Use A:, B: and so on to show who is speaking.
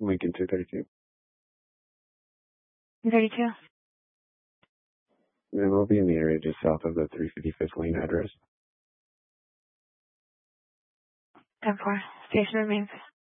A: Lincoln 232.
B: 32.
A: And we'll be in the area just south of the 355th Lane address.
B: 10-4. Station remains.